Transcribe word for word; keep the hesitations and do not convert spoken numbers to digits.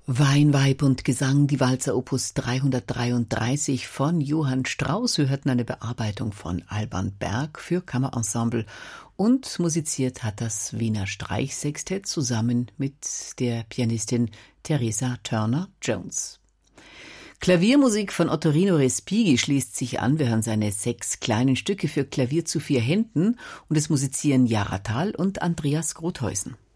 Wein, Weib und Gesang, die Walzer Opus dreihundertdreiunddreißig von Johann Strauss. Wir hörten eine Bearbeitung von Alban Berg für Kammerensemble und musiziert hat das Wiener Streichsextett zusammen mit der Pianistin Teresa Turner-Jones. Klaviermusik von Ottorino Respighi schließt sich an. Wir hören seine sechs kleinen Stücke für Klavier zu vier Händen und es musizieren Jara Thal und Andreas Grothäusen.